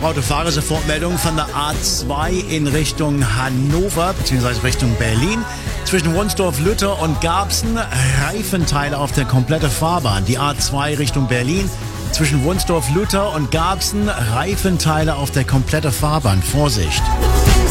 Autofahrer, Sofortmeldung von der A2 in Richtung Hannover bzw. Richtung Berlin. Zwischen Wunsdorf-Lütter und Garbsen Reifenteile auf der kompletten Fahrbahn. Die A2 Richtung Berlin. Zwischen Wunsdorf-Lütter und Garbsen Reifenteile auf der kompletten Fahrbahn. Vorsicht!